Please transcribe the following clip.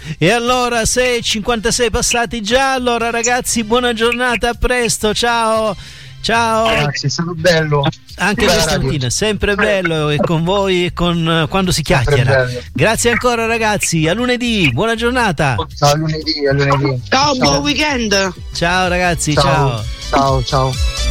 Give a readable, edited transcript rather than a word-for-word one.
E allora 6:56 passati già. Allora ragazzi, buona giornata, a presto, ciao. Grazie, è stato bello. Anche questa mattina, sempre bello, e con voi e con quando si chiacchiera. Grazie ancora ragazzi, a lunedì, buona giornata. Ciao, a lunedì. Ciao, buon weekend. Ciao ragazzi, ciao. Ciao.